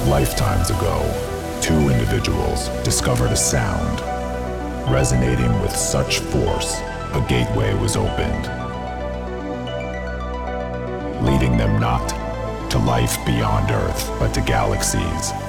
lifetimes ago, two individuals discovered a sound. Resonating with such force, a gateway was opened, leading them not to life beyond Earth, but to galaxies